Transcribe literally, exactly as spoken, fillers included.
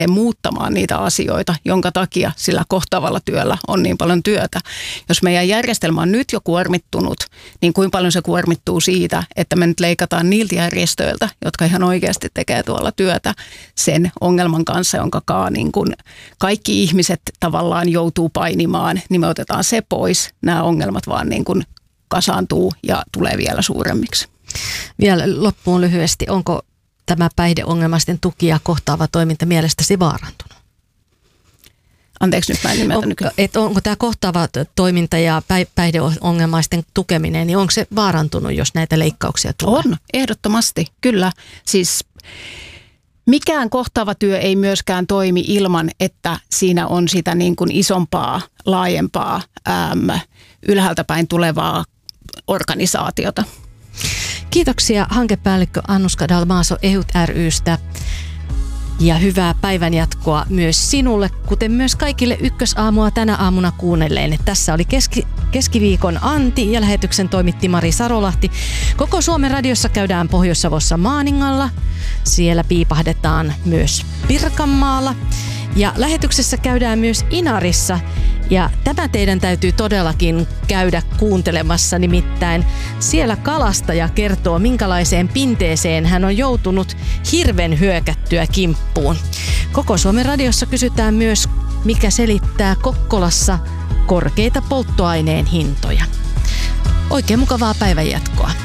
muuttamaan niitä asioita, jonka takia sillä kohtaavalla työllä on niin paljon työtä. Jos meidän järjestelmä on nyt jo kuormittunut, niin kuinka paljon se kuormittuu siitä, että me nyt leikataan niiltä järjestöiltä, jotka ihan oikeasti tekee tuolla työtä sen ongelman kanssa, jonka niin kuin kaikki ihmiset tavallaan joutuu painimaan, niin me otetaan se pois. Nämä ongelmat vaan niin kuin kasaantuu ja tulee vielä suuremmiksi. Vielä loppuun lyhyesti, onko tämä päihdeongelmaisten tuki ja kohtaava toiminta mielestäsi vaarantunut? Anteeksi, nyt mä en ymmärtänyt. On, et onko tämä kohtaava toiminta ja päihdeongelmaisten tukeminen, niin onko se vaarantunut, jos näitä leikkauksia tulee? On, ehdottomasti, kyllä. Siis mikään kohtaava työ ei myöskään toimi ilman, että siinä on sitä niin kuin isompaa, laajempaa, äm, ylhäältä päin tulevaa organisaatiota. Kiitoksia hankepäällikkö Annuska Dalmaso Ehut ry:stä ja hyvää päivänjatkoa myös sinulle, kuten myös kaikille Ykkösaamua tänä aamuna kuunnelleen. Tässä oli keski, keskiviikon Antti ja lähetyksen toimitti Mari Sarolahti. Koko Suomen radiossa käydään Pohjois-Savossa Maaningalla. Siellä piipahdetaan myös Pirkanmaalla. Ja lähetyksessä käydään myös Inarissa. Ja tämä teidän täytyy todellakin käydä kuuntelemassa, nimittäin siellä kalastaja kertoo, minkälaiseen pinteeseen hän on joutunut hirven hyökättyä kimppuun. Koko Suomen radiossa kysytään myös, mikä selittää Kokkolassa korkeita polttoaineen hintoja. Oikein mukavaa päivänjatkoa.